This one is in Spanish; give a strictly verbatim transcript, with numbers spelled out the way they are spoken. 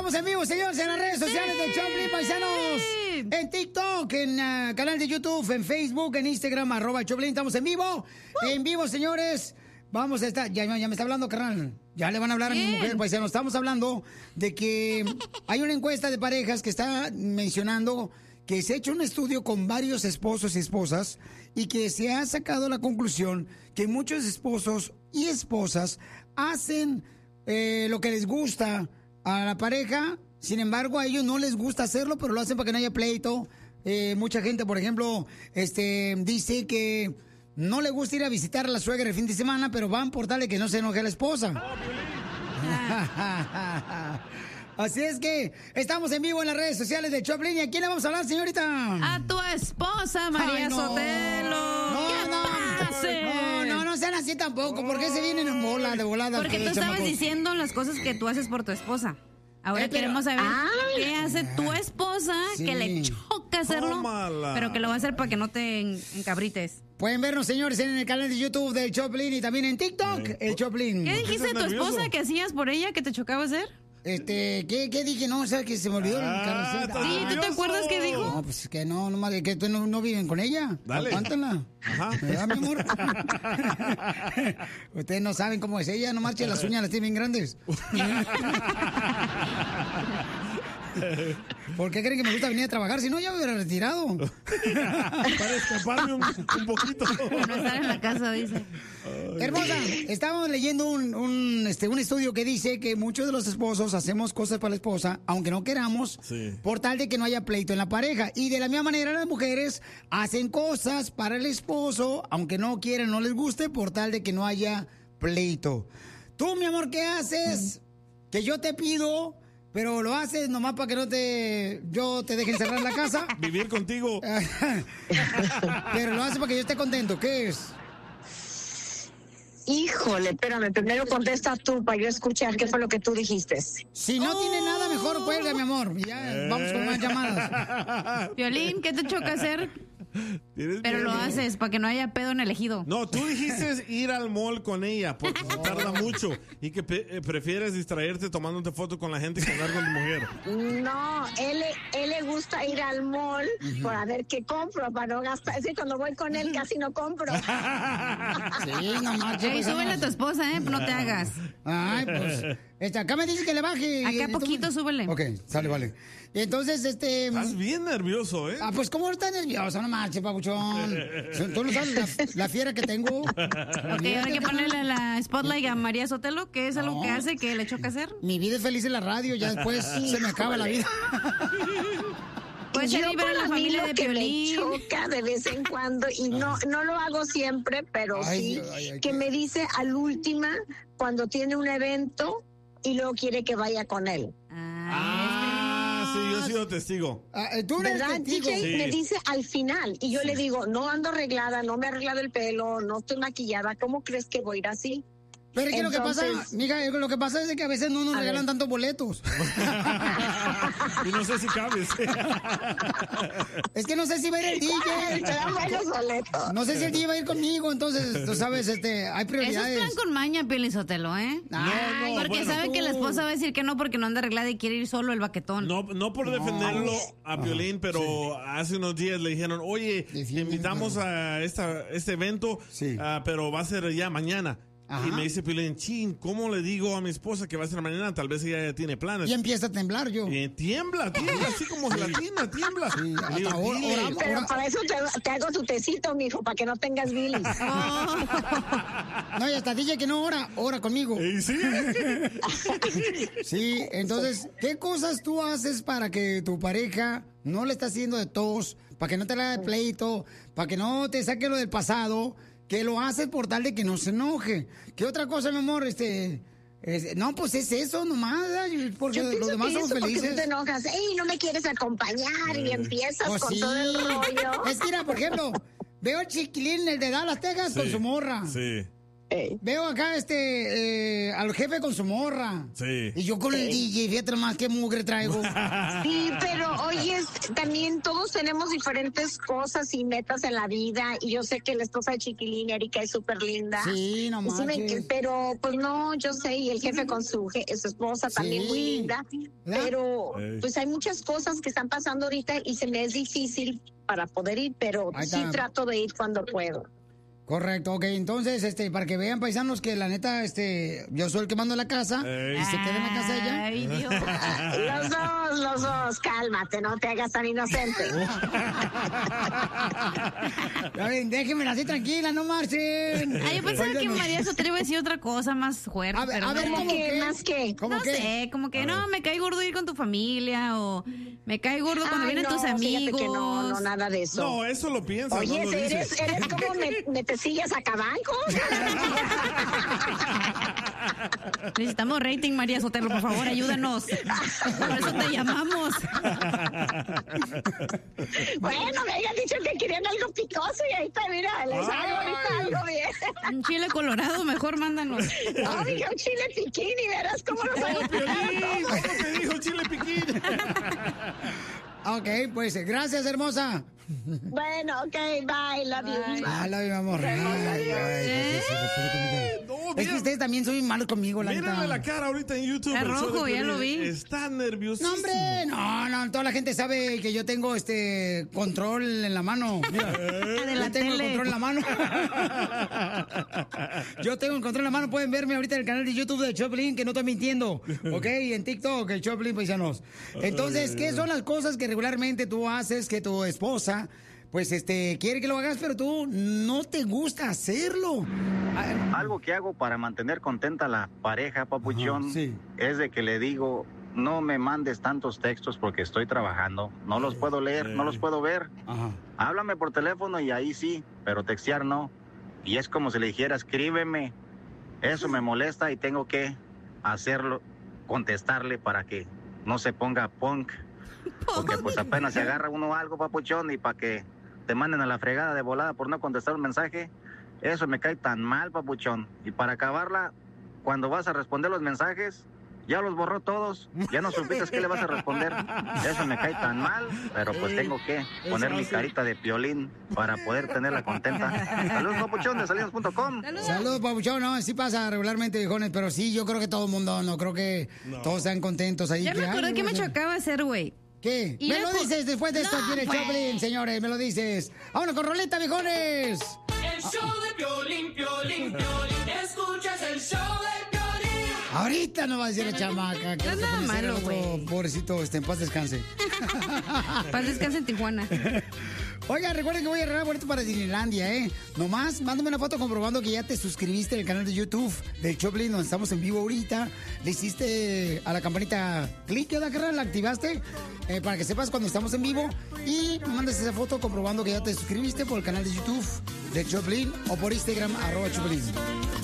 Estamos en vivo, señores, en las redes sociales de Choplin, paisanos. En TikTok, en uh, canal de YouTube, en Facebook, en Instagram, arroba Choplin. Estamos en vivo. Uh. En vivo, señores. Vamos a estar... Ya, ya me está hablando, carnal. Ya le van a hablar Bien. a mi mujer, paisanos. Estamos hablando de que hay una encuesta de parejas que está mencionando que se ha hecho un estudio con varios esposos y esposas y que se ha sacado la conclusión que muchos esposos y esposas hacen eh, lo que les gusta a la pareja. Sin embargo, a ellos no les gusta hacerlo, pero lo hacen para que no haya pleito. Eh, mucha gente, por ejemplo, este, dice que no le gusta ir a visitar a la suegra el fin de semana, pero van por darle que no se enoje a la esposa. Así es que estamos en vivo en las redes sociales de Choplin. ¿Y a quién le vamos a hablar, señorita? A tu esposa, María Ay, no. Sotelo. No, ¿Qué no, pasa? no, no, no sean así tampoco. ¿Por qué se vienen en bola, de volada? Porque tú estabas diciendo las cosas que tú haces por tu esposa. Ahora eh, pero, queremos saber ay, qué hace tu esposa sí. que le choca hacerlo, Tómala. pero que lo va a hacer para que no te encabrites. Pueden vernos, señores, en el canal de YouTube del Choplin y también en TikTok, sí. el Choplin. ¿Qué dijiste de tu esposa que hacías por ella que te chocaba hacer? Este, ¿qué, qué dije? No, o sea, que se me olvidó ah, el carrusel. Sí, ¿tú te acuerdas qué dijo? No, pues que no, nomás de que tú no, no viven con ella. Dale. Aguántenla. Ajá. ¿Verdad, mi amor? Ustedes no saben cómo es ella, no marchen las uñas, las tienen bien grandes. ¿Por qué creen que me gusta venir a trabajar? Si no, ya me hubiera retirado. Para escaparme un, un poquito. Para no estar en la casa, dice. Ay. Hermosa, estábamos leyendo un, un, este, un estudio que dice que muchos de los esposos hacemos cosas para la esposa, aunque no queramos, sí. por tal de que no haya pleito en la pareja. Y de la misma manera las mujeres hacen cosas para el esposo, aunque no quieran, no les guste, por tal de que no haya pleito. Tú, mi amor, ¿qué haces? Que yo te pido... Pero lo haces nomás para que no te... Yo te deje encerrar en la casa. Vivir contigo. Pero lo haces para que yo esté contento. ¿Qué es? Híjole, espérame. Primero contesta tú para yo escuchar qué fue lo que tú dijiste. Si no oh. tiene nada, mejor cuelga, mi amor. Y ya eh. vamos con más llamadas. Violín, ¿qué te choca hacer? Pero lo haces para que no haya pedo en el ejido. No, tú dijiste ir al mall con ella porque se tarda mucho y que pe- prefieres distraerte tomándote fotos con la gente que hablar con tu mujer. No, él, él le gusta ir al mall uh-huh. para ver qué compro, para no gastar. Es decir, cuando voy con él casi no compro. Sí, no manches. Ey, súbele a tu esposa, ¿eh? No te hagas. Ay, pues. Este, acá me dice que le baje. Acá poquito, súbele. Ok, sale, vale. Entonces, este... Estás bien nervioso, ¿eh? Ah, pues, ¿cómo estás nervioso? No marches, papuchón. Tú no sabes la, la fiera que tengo. Ok, ahora hay que ponerle la spotlight a María Sotelo, que es algo no. que hace, que le choca hacer. Mi vida es feliz en la radio, ya después se me acaba la vida. Puede ser ver a la familia de Piolín. Me choca de vez en cuando, y no, no lo hago siempre, pero ay, sí, ay, ay, que me dice al última, cuando tiene un evento, y luego quiere que vaya con él. Ah, sí, yo he sido testigo. Ah, ¿tú eres ¿verdad? testigo? D J sí. me dice al final, y yo sí. le digo, no ando arreglada, no me he arreglado el pelo, no estoy maquillada, ¿cómo crees que voy a ir así? Pero es que Entonces, lo que pasa, mija, lo que pasa es que a veces no nos regalan ver. tantos boletos. Y no sé si cabes. Es que no sé si va a ir el D J. Te dan buenos boletos. No sé si el D J va a ir conmigo, entonces, tú sabes, este, hay prioridades. Eso es plan con maña, Piolín Sotelo, ¿eh? No, no, porque bueno, sabe tú... que la esposa va a decir que no porque no anda arreglada y quiere ir solo el baquetón. No, no por defenderlo no. a Piolín, pero sí. hace unos días le dijeron, oye, te invitamos a esta, este evento, sí. uh, pero va a ser ya mañana. Ajá. Y me dice Piolín, chin, ¿cómo le digo a mi esposa que va a ser mañana? Tal vez ella ya tiene planes. Y empieza a temblar yo. Y tiembla, tiembla, así como gelatina, tiembla. Sí, digo, ahora, ahora, pero ahora. Para eso te, te hago tu tecito, mijo, para que no tengas bilis. Oh. No, y hasta dije que no ora, ora conmigo. ¿Y sí? Sí, entonces, ¿qué cosas tú haces para que tu pareja no le esté haciendo de tos, para que no te la haga de pleito, para que no te saque lo del pasado? Que lo haces por tal de que no se enoje. ¿Qué otra cosa, mi amor? Este, es, no, pues es eso nomás, porque los demás somos felices. Porque tú te enojas, ¡ey, no me quieres acompañar! Y empiezas oh, con sí. todo el rollo. Es que, mira, por ejemplo, veo al chiquilín, el de Dallas, Texas, sí, con su morra. Sí. Ey. Veo acá este eh, al jefe con su morra. Sí. Y yo con el D J, fíjate más qué mugre traigo. Sí, pero oye, también todos tenemos diferentes cosas y metas en la vida. Y yo sé que la esposa de Chiquilín, Erika, es súper linda. Sí, no Sí, me- manches. pero pues no, yo sé, y el jefe con su, je- su esposa también Sí. muy linda. ¿Verdad? Pero Ey. pues hay muchas cosas que están pasando ahorita y se me es difícil para poder ir, pero Ahí sí está. trato de ir cuando puedo. Correcto, ok. Entonces, este, para que vean, paisanos, que la neta, este, yo soy el que mando la casa. Ey. Y se queda en la casa ella. Ay, Dios. Los dos, los dos, cálmate, no te hagas tan inocente. A ver, déjenmela así tranquila, no marchen. Ay, yo pensaba Oigan, que no. María Sotelo iba a decir otra cosa más fuerte. A ver, pero a ver, no. ¿cómo ¿Qué qué? más qué? ¿Cómo No qué? sé, como que no, me cae gordo ir con tu familia o me cae gordo cuando Ay, vienen no, tus fíjate amigos. que no, no, nada de eso. No, eso lo piensas, Oye, no lo eres, dices. eres como me, me te sigues a Cabanco. Necesitamos rating, María Sotelo, por favor, ayúdanos. Por eso te llamamos. Bueno, me habían dicho que querían algo picoso y ahí está, mira, les hago ahorita algo bien. Un chile colorado, mejor mándanos. No, dije un chile piquín y verás cómo lo voy a Piolín, ¿cómo te dijo chile piquín? Ok, pues, gracias, hermosa. Bueno, ok, bye, love you. Ah, la mi amor. Ay, ay, pues, eso, repite conmigo. No, Es que mira, ustedes también son malos conmigo, la Mírale neta. la cara ahorita en YouTube. Está el show de rojo, ya Piolín. lo vi. Está nerviosísimo. No, hombre, no, no, toda la gente sabe que yo tengo este control en la mano. Mira, De la yo tengo el tele. control en la mano. Yo tengo el control en la mano. Pueden verme ahorita en el canal de YouTube de Choplin, que no estoy mintiendo. ¿Ok? Y en TikTok, el Choplin Paisanos. Entonces, ¿qué son las cosas que regularmente tú haces que tu esposa, pues, este, quiere que lo hagas, pero tú no te gusta hacerlo? Ah, Algo que hago para mantener contenta a la pareja, papuchón, Ajá, sí. es de que le digo, no me mandes tantos textos porque estoy trabajando, no los puedo leer, no los puedo ver. Ajá. Háblame por teléfono y ahí sí, pero textear no. Y es como si le dijera, escríbeme. Eso me molesta y tengo que hacerlo, contestarle para que no se ponga punk. Porque pues apenas se agarra uno algo, papuchón, y para que te manden a la fregada de volada por no contestar un mensaje, eso me cae tan mal, papuchón. Y para acabarla, cuando vas a responder los mensajes, ya los borró todos, ya no supiste qué le vas a responder. Eso me cae tan mal, pero pues tengo que poner mi carita de Piolín para poder tenerla contenta. Saludos, papuchón, de salidos punto com. Saludos, papuchón. No, sí pasa regularmente, viejones, pero sí, yo creo que todo el mundo, no creo que todos sean contentos ahí. Ya me que, acordé ay, que me voy a hacer- chocaba hacer, güey. ¿Qué? Y Me era lo por- dices después de esto No, aquí en el pues. Choplin, señores, me lo dices. ¡Vámonos con roleta, viejones! El show de Piolín, Piolín, Piolín. Escuchas el show de Piolín. Ahorita no va a decir la chamaca. Que No es se nada pone a hacer malo, otro güey. Pobrecito, este, en paz descanse. Paz descanse en Tijuana. Oiga, recuerden que voy a regalar boleto para Disneylandia, ¿eh? Nomás, mándame una foto comprobando que ya te suscribiste al canal de YouTube del Choplin, donde estamos en vivo ahorita. Le hiciste a la campanita clic, ¿ya, carnal? ¿La activaste? Eh, para que sepas cuando estamos en vivo. Y me mandas esa foto comprobando que ya te suscribiste por el canal de YouTube del Choplin o por Instagram, arroba Choplin.